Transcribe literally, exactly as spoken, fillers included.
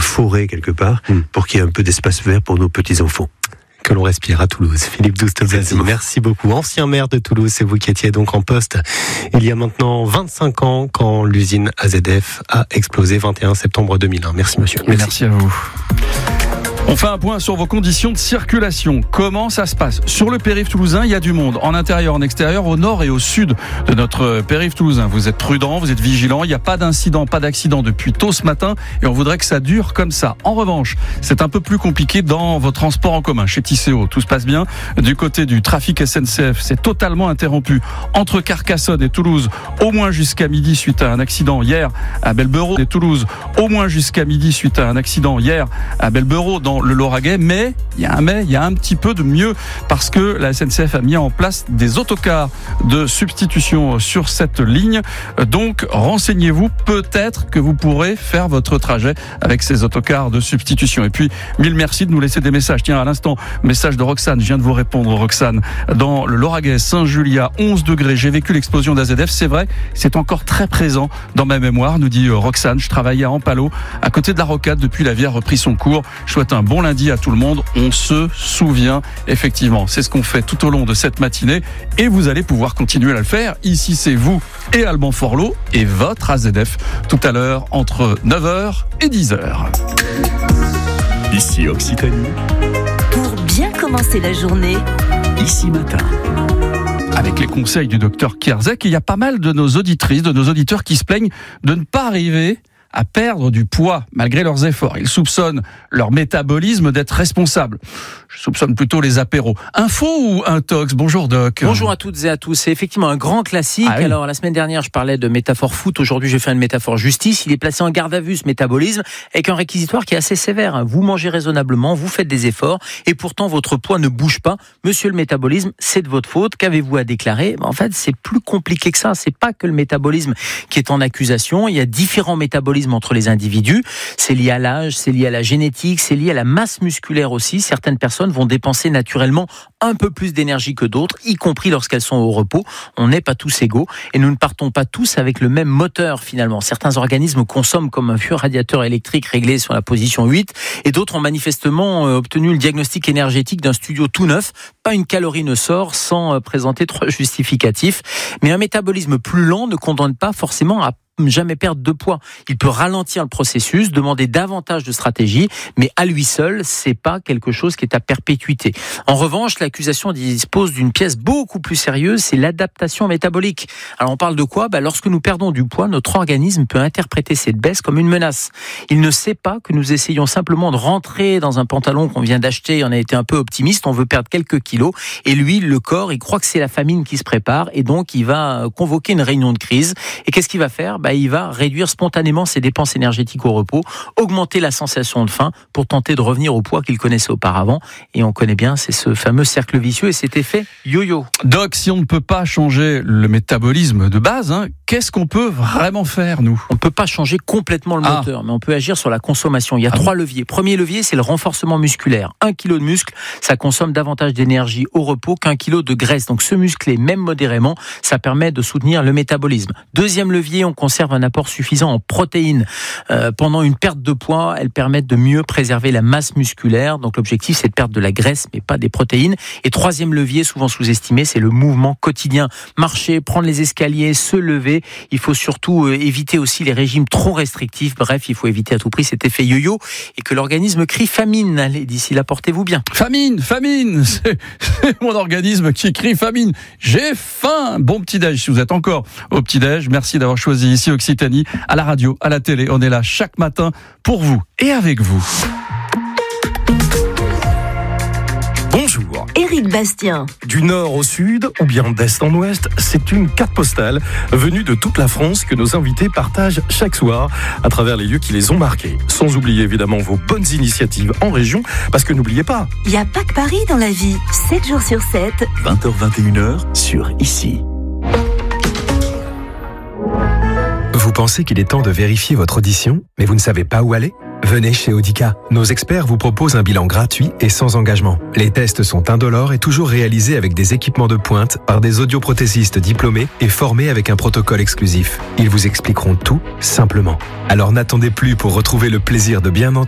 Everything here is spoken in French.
forêt quelque part, mmh. pour qu'il y ait un peu d'espace vert pour nos petits-enfants. Que l'on respire à Toulouse. Philippe Douste-Blazy, merci beaucoup. Ancien maire de Toulouse, c'est vous qui étiez donc en poste il y a maintenant vingt-cinq ans quand l'usine A Z F a explosé, vingt et un septembre deux mille un. Merci monsieur. Merci, merci à vous. On fait un point sur vos conditions de circulation. Comment ça se passe ? Sur le périph' toulousain, il y a du monde. En intérieur, en extérieur, au nord et au sud de notre périph' toulousain. Vous êtes prudents, vous êtes vigilants. Il n'y a pas d'incident, pas d'accident depuis tôt ce matin. Et on voudrait que ça dure comme ça. En revanche, c'est un peu plus compliqué dans vos transports en commun. Chez Tisséo, tout se passe bien. Du côté du trafic S N C F, c'est totalement interrompu. Entre Carcassonne et Toulouse, au moins jusqu'à midi suite à un accident hier à Belberot. Et Toulouse, au moins jusqu'à midi suite à un accident hier à Belberot dans le Lauragais, mais il y a un mais, il y a un petit peu de mieux parce que la S N C F a mis en place des autocars de substitution sur cette ligne. Donc, renseignez-vous, peut-être que vous pourrez faire votre trajet avec ces autocars de substitution. Et puis, mille merci de nous laisser des messages. Tiens, à l'instant, message de Roxane, je viens de vous répondre, Roxane. Dans le Lauragais, Saint-Julia, onze degrés, j'ai vécu l'explosion d'A Z F, c'est vrai, c'est encore très présent dans ma mémoire, nous dit Roxane. Je travaillais à Ampalo, à côté de la Rocade, depuis la vie a repris son cours. Je souhaite un bon lundi à tout le monde. On se souvient, effectivement. C'est ce qu'on fait tout au long de cette matinée et vous allez pouvoir continuer à le faire. Ici, c'est vous et Alban Forlot et votre A Z F tout à l'heure entre neuf heures et dix heures. Ici Occitanie. Pour bien commencer la journée. Ici Matin. Avec les conseils du docteur Kierzek, il y a pas mal de nos auditrices, de nos auditeurs qui se plaignent de ne pas arriver à perdre du poids malgré leurs efforts. Ils soupçonnent leur métabolisme d'être responsable. Je soupçonne plutôt les apéros. Info ou intox ? Bonjour Doc. Bonjour à toutes et à tous. C'est effectivement un grand classique. Ah oui. Alors la semaine dernière, je parlais de métaphore foot. Aujourd'hui, je vais faire une métaphore justice. Il est placé en garde à vue ce métabolisme avec un réquisitoire qui est assez sévère. Vous mangez raisonnablement, vous faites des efforts et pourtant votre poids ne bouge pas. Monsieur le métabolisme, c'est de votre faute. Qu'avez-vous à déclarer ? En fait, c'est plus compliqué que ça. C'est pas que le métabolisme qui est en accusation. Il y a différents métabolismes entre les individus. C'est lié à l'âge, c'est lié à la génétique, c'est lié à la masse musculaire aussi. Certaines personnes vont dépenser naturellement un peu plus d'énergie que d'autres, y compris lorsqu'elles sont au repos. On n'est pas tous égaux et nous ne partons pas tous avec le même moteur finalement. Certains organismes consomment comme un vieux radiateur électrique réglé sur la position huit et d'autres ont manifestement obtenu le diagnostic énergétique d'un studio tout neuf. Pas une calorie ne sort sans présenter trois justificatifs. Mais un métabolisme plus lent ne condamne pas forcément à jamais perdre de poids. Il peut ralentir le processus, demander davantage de stratégie, mais à lui seul, c'est pas quelque chose qui est à perpétuité. En revanche, l'accusation dispose d'une pièce beaucoup plus sérieuse, c'est l'adaptation métabolique. Alors on parle de quoi ? Bah, lorsque nous perdons du poids, notre organisme peut interpréter cette baisse comme une menace. Il ne sait pas que nous essayons simplement de rentrer dans un pantalon qu'on vient d'acheter, on a été un peu optimiste, on veut perdre quelques kilos, et lui, le corps, il croit que c'est la famine qui se prépare, et donc il va convoquer une réunion de crise. Et qu'est-ce qu'il va faire ? Bah, il va réduire spontanément ses dépenses énergétiques au repos, augmenter la sensation de faim pour tenter de revenir au poids qu'il connaissait auparavant. Et on connaît bien, c'est ce fameux cercle vicieux et cet effet yo-yo. Doc, si on ne peut pas changer le métabolisme de base, hein, qu'est-ce qu'on peut vraiment faire, nous ? On ne peut pas changer complètement le moteur, ah. mais on peut agir sur la consommation. Il y a ah trois bon leviers. Premier levier, c'est le renforcement musculaire. Un kilo de muscle, ça consomme davantage d'énergie au repos qu'un kilo de graisse. Donc se muscler, même modérément, ça permet de soutenir le métabolisme. Deuxième levier, on conserve un apport suffisant en protéines. Euh, pendant une perte de poids, elles permettent de mieux préserver la masse musculaire. Donc l'objectif, c'est de perdre de la graisse, mais pas des protéines. Et troisième levier, souvent sous-estimé, c'est le mouvement quotidien. Marcher, prendre les escaliers, se lever. Il faut surtout euh, éviter aussi les régimes trop restrictifs. Bref, il faut éviter à tout prix cet effet yo-yo et que l'organisme crie famine. Allez, d'ici là, portez-vous bien. Famine, famine, c'est, c'est mon organisme qui crie famine. J'ai faim. Bon petit-déj, si vous êtes encore au petit-déj. Merci d'avoir choisi ici Occitanie, à la radio, à la télé. On est là chaque matin pour vous et avec vous. Bonjour. Éric Bastien. Du nord au sud, ou bien d'est en ouest, c'est une carte postale venue de toute la France que nos invités partagent chaque soir à travers les lieux qui les ont marqués. Sans oublier évidemment vos bonnes initiatives en région, parce que n'oubliez pas, il n'y a pas que Paris dans la vie. sept jours sur sept. vingt heures vingt et une heures sur Ici. Vous pensez qu'il est temps de vérifier votre audition, mais vous ne savez pas où aller ? Venez chez Audica. Nos experts vous proposent un bilan gratuit et sans engagement. Les tests sont indolores et toujours réalisés avec des équipements de pointe par des audioprothésistes diplômés et formés avec un protocole exclusif. Ils vous expliqueront tout simplement. Alors n'attendez plus pour retrouver le plaisir de bien entendre